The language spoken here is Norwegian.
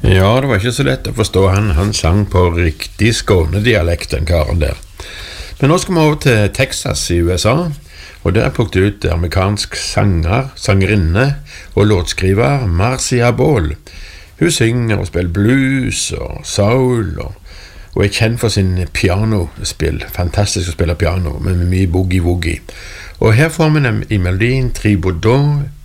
Ja, det var ikke så lett å forstå han sang på riktig skånedialekt, den karen der. Men nå skal vi over til Texas i USA, og der plukket ut amerikansk sangerinne og låtskriver Marcia Ball. Hun synger og spiller blues og soul, og er kjent for sin pianospill. Fantastisk å spille piano, med mye boogie-woogie. Og her får vi dem i melodien Tributo